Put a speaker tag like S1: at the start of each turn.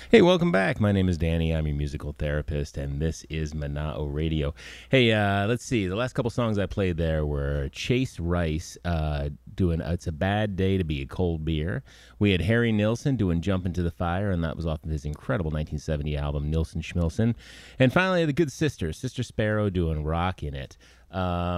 S1: Hey, welcome back. My name is Danny. I'm your musical therapist, and this is Mana'o Radio. Hey, let's see. The last couple songs I played there were Chase Rice doing It's a Bad Day to Be a Cold Beer. We had Harry Nilsson doing Jump Into the Fire, and that was off of his incredible 1970 album, Nilsson Schmilsson. And finally, the Good Sisters, Sister Sparrow doing Rock in It.